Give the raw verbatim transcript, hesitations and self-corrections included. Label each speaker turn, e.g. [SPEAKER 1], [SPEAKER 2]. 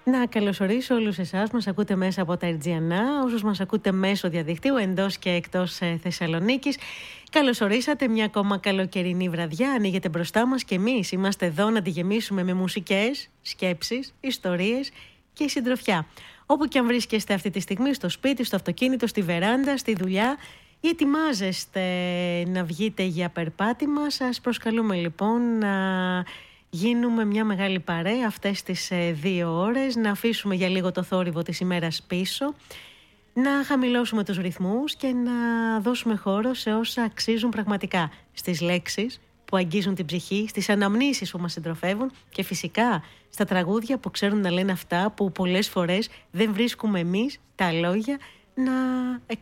[SPEAKER 1] Να καλωσορίσω όλους εσάς μας ακούτε μέσα από τα Ερτζιανά, όσους μας ακούτε μέσω διαδικτύου εντός και εκτός Θεσσαλονίκης. Καλωσορίσατε, μια ακόμα καλοκαιρινή βραδιά ανοίγεται μπροστά μας και εμείς είμαστε εδώ να τη γεμίσουμε με μουσικές, σκέψεις, ιστορίες και συντροφιά. Όπου και αν βρίσκεστε αυτή τη στιγμή, στο σπίτι, στο αυτοκίνητο, στη βεράντα, στη δουλειά ή ετοιμάζεστε να βγείτε για περπάτημα, σας προσκαλούμε λοιπόν να γίνουμε μια μεγάλη παρέα αυτές τις δύο ώρες, να αφήσουμε για λίγο το θόρυβο της ημέρας πίσω, να χαμηλώσουμε τους ρυθμούς και να δώσουμε χώρο σε όσα αξίζουν πραγματικά, στις λέξεις που αγγίζουν την ψυχή, στις αναμνήσεις που μας συντροφεύουν και φυσικά στα τραγούδια που ξέρουν να λένε αυτά που πολλές φορές δεν βρίσκουμε εμείς τα λόγια να